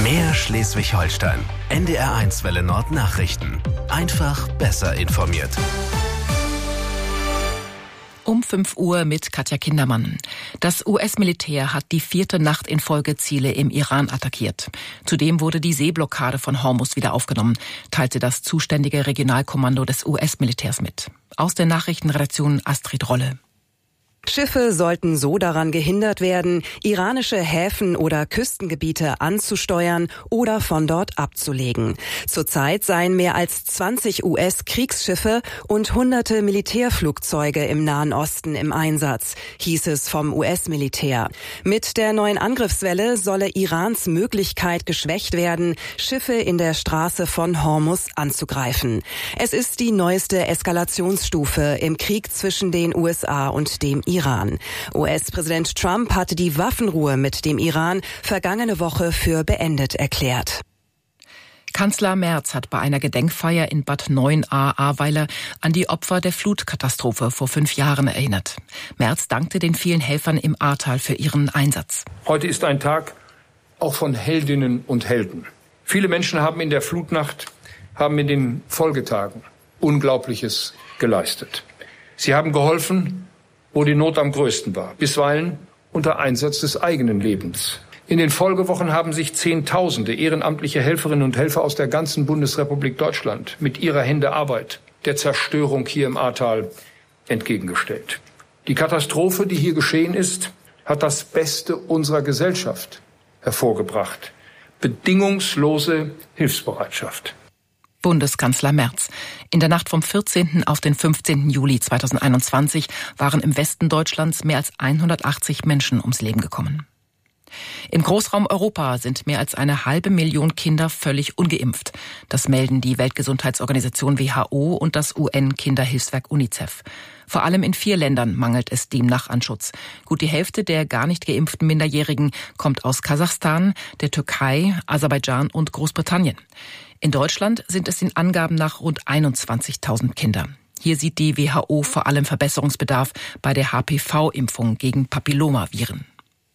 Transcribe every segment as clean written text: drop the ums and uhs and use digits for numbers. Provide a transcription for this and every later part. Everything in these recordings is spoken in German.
Mehr Schleswig-Holstein. NDR1 Welle Nord Nachrichten. Einfach besser informiert. Um 5 Uhr mit Katja Kindermann. Das US-Militär hat die 4. Nacht in Folge Ziele im Iran attackiert. Zudem wurde die Seeblockade von Hormuz wieder aufgenommen, teilte das zuständige Regionalkommando des US-Militärs mit. Aus der Nachrichtenredaktion Astrid Rolle. Schiffe sollten so daran gehindert werden, iranische Häfen oder Küstengebiete anzusteuern oder von dort abzulegen. Zurzeit seien mehr als 20 US-Kriegsschiffe und hunderte Militärflugzeuge im Nahen Osten im Einsatz, hieß es vom US-Militär. Mit der neuen Angriffswelle solle Irans Möglichkeit geschwächt werden, Schiffe in der Straße von Hormuz anzugreifen. Es ist die neueste Eskalationsstufe im Krieg zwischen den USA und dem Iran. US-Präsident Trump hatte die Waffenruhe mit dem Iran vergangene Woche für beendet erklärt. Kanzler Merz hat bei einer Gedenkfeier in Bad 9a-Ahrweiler an die Opfer der Flutkatastrophe vor 5 Jahren erinnert. Merz dankte den vielen Helfern im Ahrtal für ihren Einsatz. Heute ist ein Tag auch von Heldinnen und Helden. Viele Menschen haben in der Flutnacht, haben in den Folgetagen Unglaubliches geleistet. Sie haben geholfen, wo die Not am größten war, bisweilen unter Einsatz des eigenen Lebens. In den Folgewochen haben sich Zehntausende ehrenamtliche Helferinnen und Helfer aus der ganzen Bundesrepublik Deutschland mit ihrer Hände Arbeit der Zerstörung hier im Ahrtal entgegengestellt. Die Katastrophe, die hier geschehen ist, hat das Beste unserer Gesellschaft hervorgebracht. Bedingungslose Hilfsbereitschaft. Bundeskanzler Merz. In der Nacht vom 14. auf den 15. Juli 2021 waren im Westen Deutschlands mehr als 180 Menschen ums Leben gekommen. Im Großraum Europa sind mehr als 500.000 Kinder völlig ungeimpft. Das melden die Weltgesundheitsorganisation WHO und das UN-Kinderhilfswerk UNICEF. Vor allem in 4 Ländern mangelt es demnach an Schutz. Gut die Hälfte der gar nicht geimpften Minderjährigen kommt aus Kasachstan, der Türkei, Aserbaidschan und Großbritannien. In Deutschland sind es den Angaben nach rund 21.000 Kinder. Hier sieht die WHO vor allem Verbesserungsbedarf bei der HPV-Impfung gegen Papillomaviren.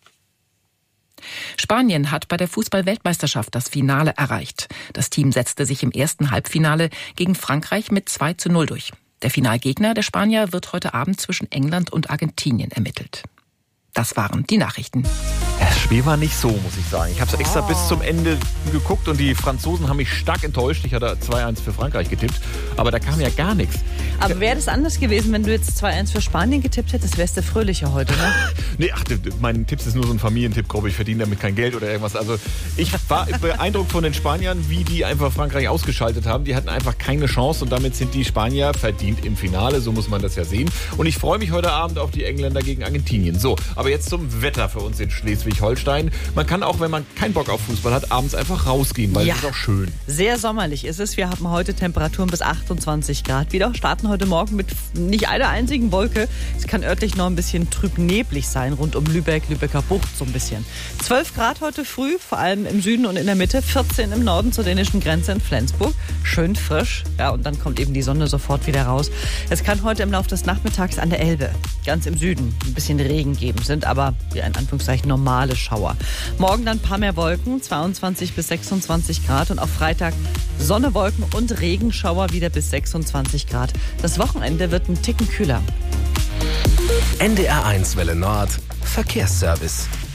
Spanien hat bei der Fußball-Weltmeisterschaft das Finale erreicht. Das Team setzte sich im ersten Halbfinale gegen Frankreich mit 2:0 durch. Der Finalgegner der Spanier wird heute Abend zwischen England und Argentinien ermittelt. Das waren die Nachrichten. Das Spiel war nicht so, muss ich sagen. Ich habe es extra bis zum Ende geguckt und die Franzosen haben mich stark enttäuscht. Ich hatte 2-1 für Frankreich getippt, aber da kam ja gar nichts. Aber wäre das anders gewesen, wenn du jetzt 2-1 für Spanien getippt hättest, wärst du fröhlicher heute, ne? Nee, mein Tipps ist nur so ein Familientipp, glaube ich. Verdiene damit kein Geld oder irgendwas. Also ich war beeindruckt von den Spaniern, wie die einfach Frankreich ausgeschaltet haben. Die hatten einfach keine Chance und damit sind die Spanier verdient im Finale. So muss man das ja sehen. Und ich freue mich heute Abend auf die Engländer gegen Argentinien. So, aber jetzt zum Wetter für uns in Schleswig-Holstein. Man kann auch, wenn man keinen Bock auf Fußball hat, abends einfach rausgehen, weil es ist auch schön. Sehr sommerlich ist es. Wir haben heute Temperaturen bis 28 Grad. Wir starten heute Morgen mit nicht einer einzigen Wolke. Es kann örtlich noch ein bisschen trüb-neblig sein, rund um Lübeck, Lübecker Bucht so ein bisschen. 12 Grad heute früh, vor allem im Süden und in der Mitte. 14 im Norden zur dänischen Grenze in Flensburg. Schön frisch. Ja, und dann kommt eben die Sonne sofort wieder raus. Es kann heute im Laufe des Nachmittags an der Elbe, ganz im Süden, ein bisschen Regen geben. Sind aber, ja, in Anführungszeichen, normale Schauer. Morgen dann ein paar mehr Wolken, 22 bis 26 Grad. Und auf Freitag Sonne, Wolken und Regenschauer wieder bis 26 Grad. Das Wochenende wird ein Ticken kühler. NDR1 Welle Nord Verkehrsservice.